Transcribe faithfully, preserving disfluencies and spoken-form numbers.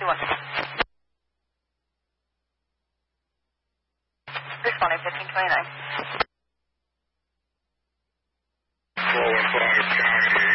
two one. Responding fifteen twenty-nine. four one five, copy.